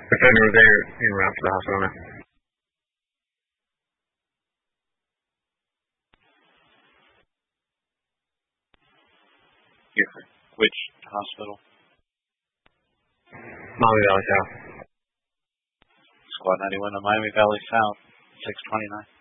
Defender was there en route to the hospital now. Which hospital? Miami Valley South. Squad 91 to Miami Valley South, 629.